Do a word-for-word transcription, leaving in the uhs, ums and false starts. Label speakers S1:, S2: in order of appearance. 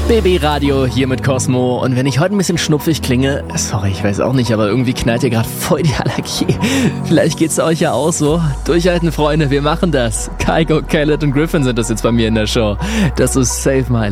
S1: B B Radio hier mit Cosmo, und wenn ich heute ein bisschen schnupfig klinge, sorry, ich weiß auch nicht, aber irgendwie knallt ihr gerade voll die Allergie. Vielleicht geht's euch ja auch so. Durchhalten, Freunde, wir machen das. Kygo, Khaled und Griffin sind das jetzt bei mir in der Show. Das ist Save My